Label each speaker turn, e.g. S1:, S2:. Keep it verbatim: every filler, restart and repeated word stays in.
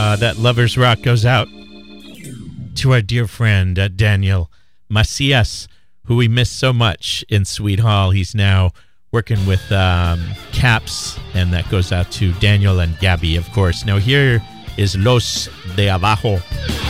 S1: Uh, that Lover's Rock goes out to our dear friend uh, Daniel Macias, who we missed so much in Sweet Hall. He's now working with um, Caps, and that goes out to Daniel and Gabby, of course. Now here is Los de Abajo.